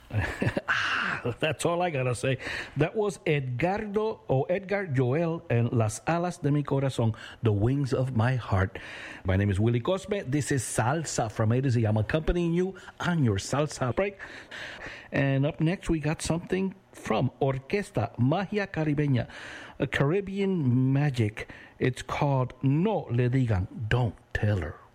That's all I gotta say. That was Edgar Joel and Las Alas de Mi Corazón, The Wings of My Heart. My name is Willie Cosme. This is Salsa from A to Z. I'm accompanying you on your Salsa break. And up next, we got something from Orquesta Magia Caribeña, a Caribbean magic. It's called No Le Digan, Don't Tell Her.